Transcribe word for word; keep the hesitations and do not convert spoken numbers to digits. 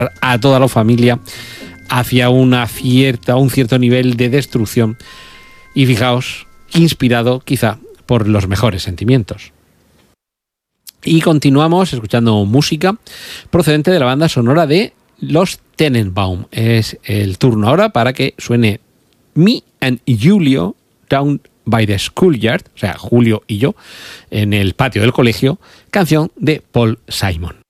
a toda la familia hacia una cierta, un cierto nivel de destrucción y fijaos, inspirado quizá por los mejores sentimientos. Y continuamos escuchando música procedente de la banda sonora de Los Tenenbaum. Es el turno ahora para que suene Me and Julio Down by the Schoolyard, o sea, Julio y yo, en el patio del colegio, canción de Paul Simon.